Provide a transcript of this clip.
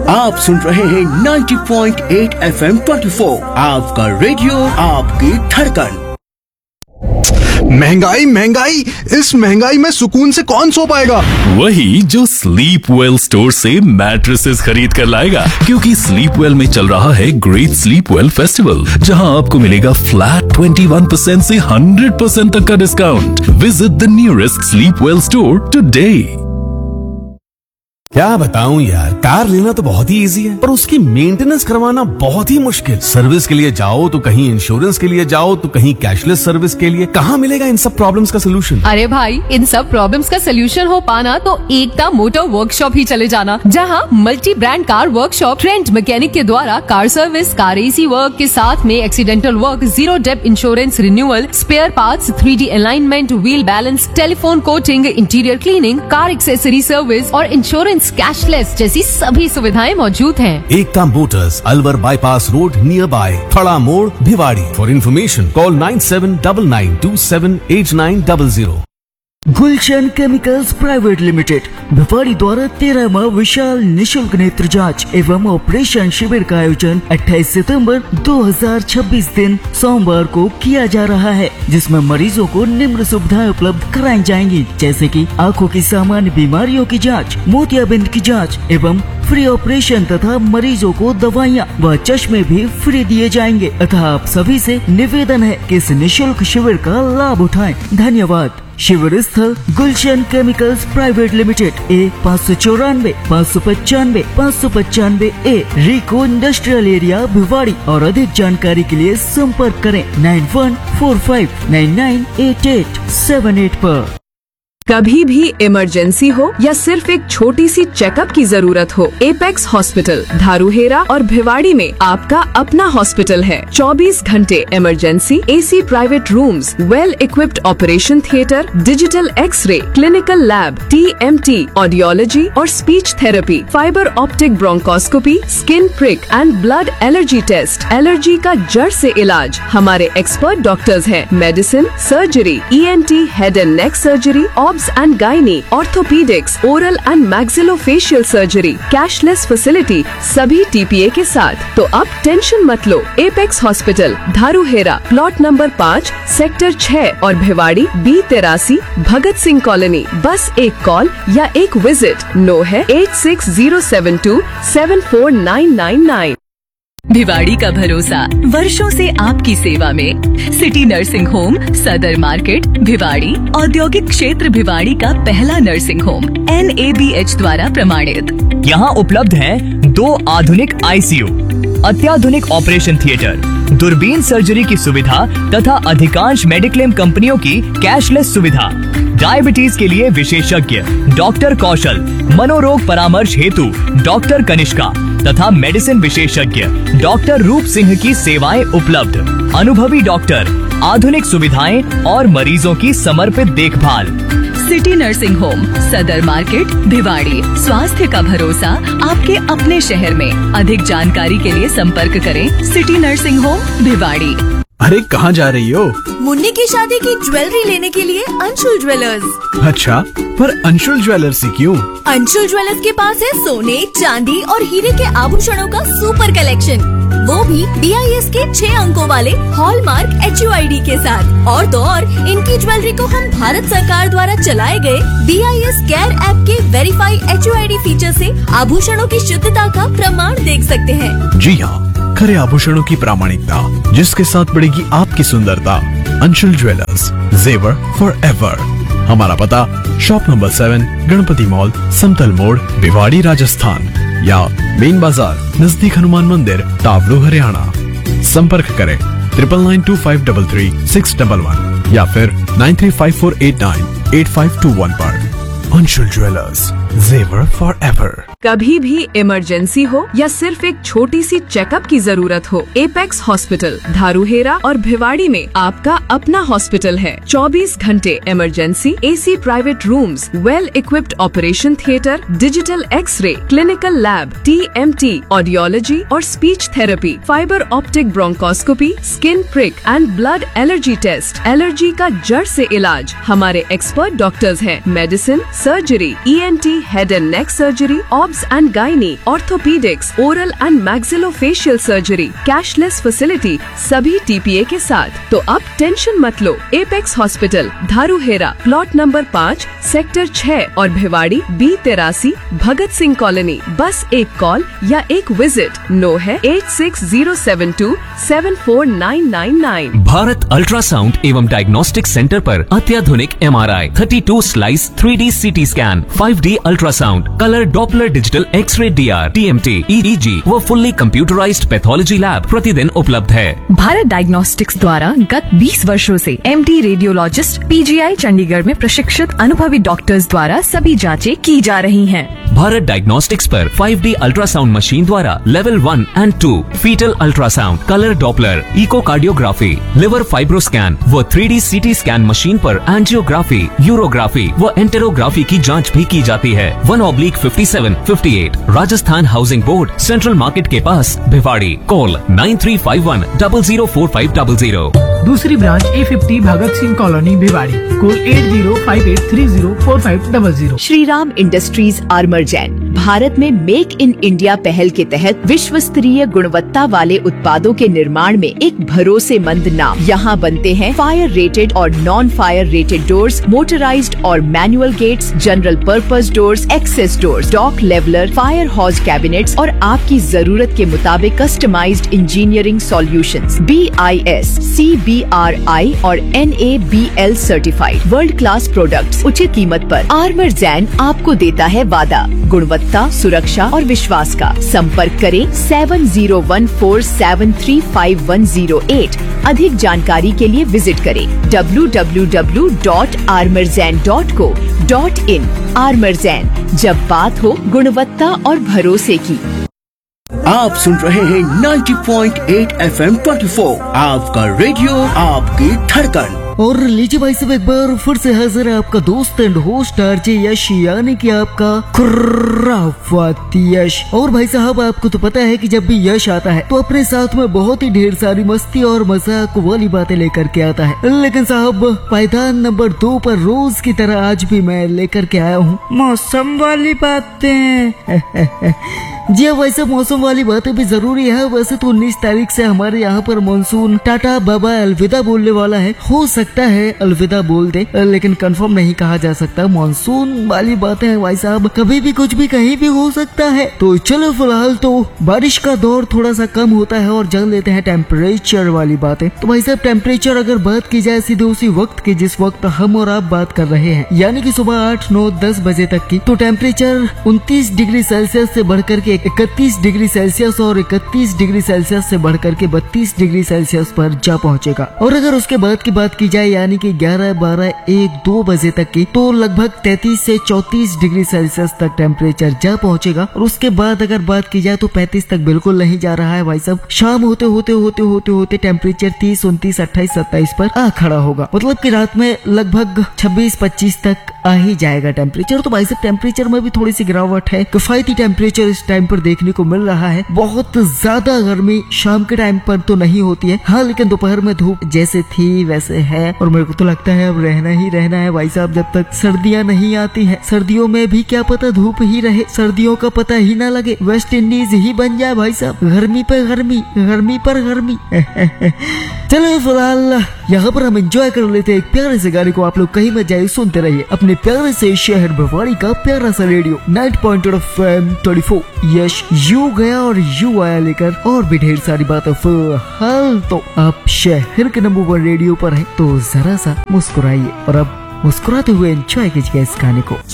आप सुन रहे हैं 90.8 FM 24, आपका रेडियो, आपकी धड़कन। महंगाई महंगाई, इस महंगाई में सुकून से कौन सो पाएगा? वही जो स्लीप वेल स्टोर से मैट्रेसेस खरीद कर लाएगा, क्योंकि स्लीप वेल में चल रहा है ग्रेट स्लीप वेल फेस्टिवल, जहां आपको मिलेगा फ्लैट 21% से 100% तक का discount. Visit the nearest sleep well store today. क्या बताऊं यार, कार लेना तो बहुत ही इजी है, पर उसकी मेंटेनेंस करवाना बहुत ही मुश्किल। सर्विस के लिए जाओ तो कहीं इंश्योरेंस के लिए जाओ तो कहीं कैशलेस सर्विस के लिए। कहाँ मिलेगा इन सब प्रॉब्लम्स का सोल्यूशन? अरे भाई, इन सब प्रॉब्लम्स का सोल्यूशन हो पाना तो एकता मोटर वर्कशॉप ही चले जाना, जहाँ multi brand car workshop trend mechanic के द्वारा car service, car AC work के साथ में accidental work, zero Depp insurance renewal, spare parts, 3D alignment, wheel balance, telephone coaching, interior cleaning, car accessory service और insurance cashless जैसी सभी सुविधाएं मौजूद हैं। एकता Motors, Alwar bypass road, near by थड़ा मोड़, Bhiwadi. For information call 9799278900। Gulshan chemicals private limited Bhiwadi द्वारा 13वां विशाल निशुल्क नेत्र जांच एवं ऑपरेशन शिविर का आयोजन 28 सितंबर 2026 दिन सोमवार को किया जा रहा है, जिसमें मरीजों को निम्न सुविधाएं उपलब्ध कराई जाएंगी, जैसे कि आंखों की सामान्य बीमारियों की जांच, मोतियाबिंद की जांच एवं फ्री ऑपरेशन तथा मरीजों को दवाइयाँ व चश्मे भी फ्री दिए जाएंगे। अतः आप सभी से निवेदन है कि इस निशुल्क शिविर का लाभ उठाएं। धन्यवाद। शिविर स्थल गुलशन chemicals private limited, A 594 595 595 A, RIICO industrial area Bhiwadi. और अधिक जानकारी के लिए संपर्क करें 9145998878 पर। कभी भी इमरजेंसी हो या सिर्फ एक छोटी सी चेकअप की जरूरत हो, एपेक्स हॉस्पिटल धारूहेरा और भिवाड़ी में आपका अपना हॉस्पिटल है। 24 घंटे emergency, AC private rooms, well equipped operation theatre, digital x ray, clinical lab, TMT, audiology और speech therapy, fibre optic bronchoscopy, skin prick and blood allergy test, allergy का जड़ से इलाज। हमारे एक्सपर्ट डॉक्टर्स हैं। Medicine, surgery, ENT, head and neck surgery, obs and gynae, orthopaedics, oral and maxillofacial surgery, cashless facility, सभी TPA के साथ। तो अब टेंशन मत लो। Apex hospital धारूहेरा, plot number 5, sector 6 और भिवाड़ी B83 भगत सिंह कॉलोनी। बस एक कॉल या एक विजिट। नो है 8607274999। भिवाड़ी का भरोसा वर्षों से आपकी सेवा में। सिटी नर्सिंग होम, सदर मार्केट, भिवाड़ी। औद्योगिक क्षेत्र भिवाड़ी का पहला नर्सिंग होम, NABH द्वारा प्रमाणित। यहाँ उपलब्ध है 2 आधुनिक ICU, अत्याधुनिक ऑपरेशन थिएटर, दूरबीन सर्जरी की सुविधा तथा अधिकांश मेडिक्लेम कंपनियों की कैशलेस सुविधा। डायबिटीज के लिए विशेषज्ञ डॉक्टर कौशल, मनोरोग परामर्श हेतु डॉक्टर कनिष्का तथा मेडिसिन विशेषज्ञ डॉक्टर रूप सिंह की सेवाएं उपलब्ध। अनुभवी डॉक्टर, आधुनिक सुविधाएं और मरीजों की समर्पित देखभाल। सिटी नर्सिंग होम, सदर मार्केट, भिवाड़ी। स्वास्थ्य का भरोसा आपके अपने शहर में। अधिक जानकारी के लिए संपर्क करें सिटी नर्सिंग होम, भिवाड़ी। अरे कहाँ जा रही हो? मुन्नी की शादी की ज्वेलरी लेने के लिए अंशुल ज्वेलर्स। अच्छा, पर अंशुल ज्वेलर्स से क्यों? अंशुल ज्वेलर्स के पास है सोने, चांदी और हीरे के आभूषणों का सुपर कलेक्शन, वो भी BIS के 6 अंकों वाले हॉलमार्क HUID के साथ। और तो और इनकी ज्वेलरी को हम भारत सरकार द्वारा चलाए गए BIS केयर ऐप के वेरीफाई HUID फीचर से आभूषणों की शुद्धता का प्रमाण देख सकते हैं। जी हाँ, खरे आभूषणों की प्रामाणिकता, जिसके साथ बढ़ेगी आपकी सुंदरता। अंशुल ज्वेलर्स, जेवर फॉर एवर। हमारा पता शॉप नंबर 7, गणपति मॉल, समतल मोड़, भिवाड़ी राजस्थान, या मेन बाजार नजदीक हनुमान मंदिर, तावड़ू हरियाणा। संपर्क करें 9995333611 या फिर 9354898521 पर। अंशुल ज्वेलर्स, जेवर फॉर एवर। कभी भी इमरजेंसी हो या सिर्फ एक छोटी सी चेकअप की जरूरत हो, एपेक्स हॉस्पिटल धारूहेरा और भिवाड़ी में आपका अपना हॉस्पिटल है। 24 घंटे emergency, AC private rooms, well equipped operation theatre, digital x ray, clinical lab, TMT, audiology और speech therapy, fibre optic bronchoscopy, skin prick and blood allergy test, allergy का जड़ से इलाज। हमारे एक्सपर्ट डॉक्टर्स हैं। Medicine, surgery, ENT, head and neck surgery, obs and gynae, orthopaedics, oral and maxillofacial surgery, cashless facility सभी TPA के साथ। तो अब टेंशन मत लो, apex hospital धारूहेरा, plot number 5, sector 6 और भिवाड़ी B83, भगत सिंह कॉलोनी। बस एक कॉल या एक विजिट। नो है 8607274999। भारत अल्ट्रासाउंड एवं डायग्नोस्टिक सेंटर पर अत्याधुनिक MRI, 32 slice 3D CT scan, 5D ultrasound, colour Doppler digital x ray DR, TMT, EEG व फुल्ली कंप्यूटराइज्ड पैथोलॉजी लैब प्रतिदिन उपलब्ध है। भारत डायग्नोस्टिक्स द्वारा गत 20 वर्षों से MD रेडियोलॉजिस्ट PGI चंडीगढ़ में प्रशिक्षित अनुभवी डॉक्टर्स द्वारा सभी जांचें की जा रही हैं। भारत डायग्नोस्टिक्स पर 5D अल्ट्रासाउंड मशीन द्वारा level 1 and 2 fetal ultrasound, colour Doppler, echocardiography, liver fibroscan व 3D CT स्कैन मशीन पर एंजियोग्राफी, यूरोग्राफी व एंटेरोग्राफी की जांच भी की जाती है। 1/5758 Rajasthan housing board, central market के पास, भिवाड़ी। कॉल 9351004500। दूसरी branch A50 Bhagat Singh colony Bhiwadi. Call 8058304500। Shri Ram industries आर्मरजैन Bharat में मेक इन इंडिया पहल के तहत विश्व स्तरीय गुणवत्ता वाले उत्पादों के निर्माण में एक भरोसेमंद नाम। यहाँ बनते हैं फायर रेटेड और non fire rated doors, motorised और manual gets, general purpose doors, access doors, dock leveller, fire हॉज cabinets और आपकी जरूरत के मुताबिक customised engineering solutions, BIS, CBRI और NABL certified world class products उचित कीमत पर। आर्मरजैन आपको देता है वादा गुणवत्ता, सुरक्षा और विश्वास का। संपर्क करें 7014735108। अधिक जानकारी के लिए विजिट करें www.armorzan.co.in। आर्मरजैन, जब बात हो गुणवत्ता और भरोसे की। आप सुन रहे हैं 90.8 FM 24, आपका रेडियो, आपकी धड़कन। और लीजिए भाई साहब, एक बार फिर से हाजिर है आपका दोस्त एंड होस्ट RJ यश, यानी कि आपका खुर्राफाती यश। और भाई साहब, आपको तो पता है कि जब भी यश आता है तो अपने साथ में बहुत ही ढेर सारी मस्ती और मजाक वाली बातें लेकर के आता है। लेकिन साहब, पायदान नंबर 2 पर रोज की तरह आज भी मैं लेकर के आया हूँ मौसम वाली बातें। जी हाँ भाई साहब, मौसम वाली बातें भी जरूरी है। वैसे तो 19 तारीख से हमारे यहाँ पर मानसून टाटा बाबा अलविदा बोलने वाला है। हो सकता है अलविदा बोल दे, लेकिन कंफर्म नहीं कहा जा सकता। मानसून वाली बातें हैं भाई साहब, कभी भी कुछ भी कहीं भी हो सकता है। तो चलो फिलहाल तो बारिश का दौर थोड़ा सा कम होता है और जान लेते हैं टेम्परेचर वाली बातें। तो भाई साहब, टेम्परेचर अगर बात की जाए सीधे उसी वक्त की जिस वक्त हम और आप बात कर रहे हैं, यानी कि सुबह 8, 9, 10 बजे तक की, तो टेम्परेचर 29 डिग्री सेल्सियस से बढ़कर के 31 डिग्री सेल्सियस और 31 डिग्री सेल्सियस से बढ़कर के 32 डिग्री सेल्सियस पर जा पहुंचेगा। और अगर उसके बाद की बात की जाए, यानी कि 11, 12, 1, 2 बजे तक की, तो लगभग 33 से 34 डिग्री सेल्सियस तक टेम्परेचर जा पहुंचेगा। और उसके बाद अगर बात की जाए तो 35 तक बिल्कुल नहीं जा रहा है भाई साहब। शाम होते होते होते होते होते टेम्परेचर 30, 29, 28, 27 पर आ खड़ा होगा। मतलब कि रात में लगभग 26, 25 तक आ ही जाएगा टेम्परेचर। तो भाई साहब, टेम्परेचर में भी थोड़ी सी गिरावट है। किफायती टेम्परेचर इस टाइम पर देखने को मिल रहा है। बहुत ज्यादा गर्मी शाम के टाइम पर तो नहीं होती है, हाँ, लेकिन दोपहर में धूप जैसे थी वैसे है। और मेरे को तो लगता है अब रहना ही रहना है भाई साहब, जब तक सर्दियां नहीं आती हैं। सर्दियों में भी क्या पता धूप ही रहे, सर्दियों का पता ही ना लगे, वेस्ट इंडीज ही बन जाए भाई साहब। गर्मी पे गर्मी, गर्मी पर गर्मी। चलो फिलहाल यहाँ पर हम एंजॉय कर लेते हैं एक प्यारे से गाने को। आप लोग कहीं मत जाइए, सुनते रहिए अपने प्यारे से शहर भिवाड़ी का प्यारा सा रेडियो 90.8 FM 24। यश यू गया और यू आया लेकर और भी ढेर सारी बातें। फिलहाल तो आप शहर के नंबर 1 रेडियो पर हैं, तो जरा सा मुस्कुराइए और अब मुस्कुराते हुए एंजॉय कीजिए इस गाने को।